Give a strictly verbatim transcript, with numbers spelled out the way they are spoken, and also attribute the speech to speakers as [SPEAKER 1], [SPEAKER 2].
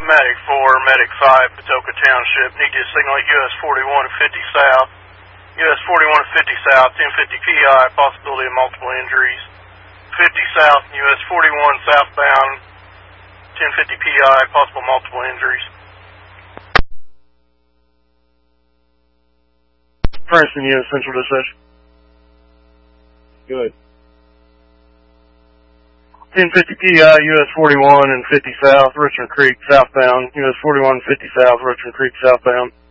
[SPEAKER 1] Medic four, Medic five, Patoka Township. Need to signal at U S forty-one fifty South. U S forty-one fifty South, ten fifty P I, possibility of multiple injuries. fifty South, U S forty-one southbound, ten fifty P I, possible multiple injuries.
[SPEAKER 2] Princeton, U S Central Dispatch.
[SPEAKER 3] Good.
[SPEAKER 2] ten fifty P I, U S forty-one and fifty South, Richmond Creek southbound, U S forty-one fifty South, Richmond Creek southbound.